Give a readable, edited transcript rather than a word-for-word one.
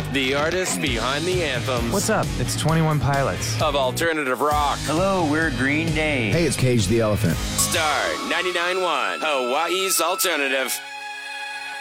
The artists behind the anthems. What's up? It's 21 Pilots. Of alternative rock. Hello, we're Green Day. Hey, it's Cage the Elephant. Star 99.1, Hawaii's alternative.